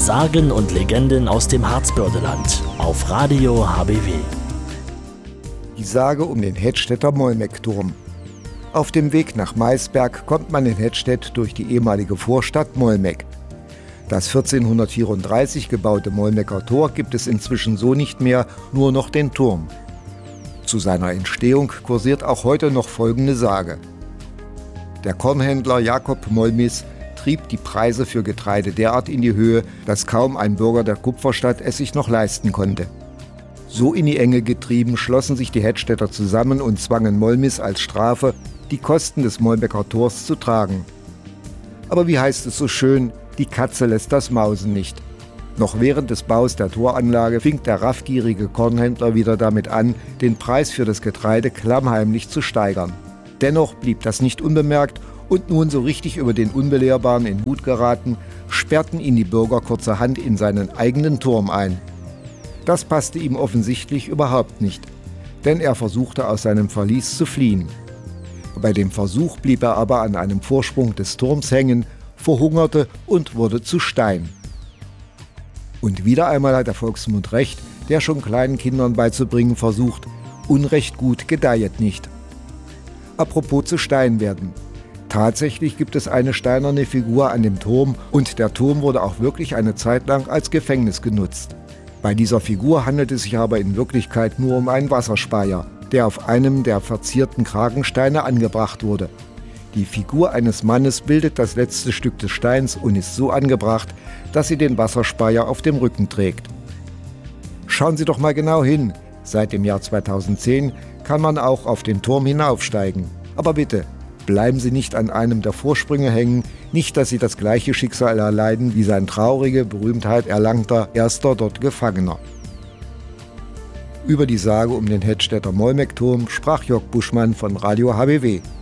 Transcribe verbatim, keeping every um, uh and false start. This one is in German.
Sagen und Legenden aus dem Harzbördeland auf Radio H B W. Die Sage um den Hedstedter Mollmeck-Turm. Auf dem Weg nach Maisberg kommt man in Hedstedt durch die ehemalige Vorstadt Mollmeck. Das vierzehnhundertvierunddreißig gebaute Mollmecker Tor gibt es inzwischen so nicht mehr, nur noch den Turm. Zu seiner Entstehung kursiert auch heute noch folgende Sage. Der Kornhändler Jakob Mollmis trieb die Preise für Getreide derart in die Höhe, dass kaum ein Bürger der Kupferstadt es sich noch leisten konnte. So in die Enge getrieben, schlossen sich die Hedstedter zusammen und zwangen Mollmis als Strafe, die Kosten des Mollmecker Tors zu tragen. Aber wie heißt es so schön, die Katze lässt das Mausen nicht. Noch während des Baus der Toranlage fing der raffgierige Kornhändler wieder damit an, den Preis für das Getreide klammheimlich zu steigern. Dennoch blieb das nicht unbemerkt und nun so richtig über den Unbelehrbaren in Wut geraten, sperrten ihn die Bürger kurzerhand in seinen eigenen Turm ein. Das passte ihm offensichtlich überhaupt nicht, denn er versuchte aus seinem Verlies zu fliehen. Bei dem Versuch blieb er aber an einem Vorsprung des Turms hängen, verhungerte und wurde zu Stein. Und wieder einmal hat der Volksmund recht, der schon kleinen Kindern beizubringen versucht, Unrecht gut gedeihet nicht. Apropos zu Stein werden. Tatsächlich gibt es eine steinerne Figur an dem Turm und der Turm wurde auch wirklich eine Zeit lang als Gefängnis genutzt. Bei dieser Figur handelt es sich aber in Wirklichkeit nur um einen Wasserspeier, der auf einem der verzierten Kragensteine angebracht wurde. Die Figur eines Mannes bildet das letzte Stück des Steins und ist so angebracht, dass sie den Wasserspeier auf dem Rücken trägt. Schauen Sie doch mal genau hin. Seit dem Jahr zweitausendzehn kann man auch auf den Turm hinaufsteigen. Aber bitte, bleiben Sie nicht an einem der Vorsprünge hängen, nicht, dass Sie das gleiche Schicksal erleiden wie sein traurige Berühmtheit erlangter erster dort Gefangener. Über die Sage um den Hedstedter Mollmeck-Turm sprach Jörg Buschmann von Radio H B W.